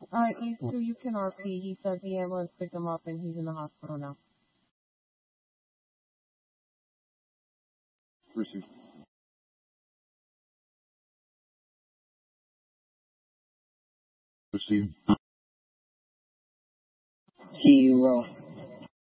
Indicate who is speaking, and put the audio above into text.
Speaker 1: You can RP. He says the ambulance picked him up and he's in the hospital now.
Speaker 2: Received.
Speaker 3: Received.
Speaker 4: 0.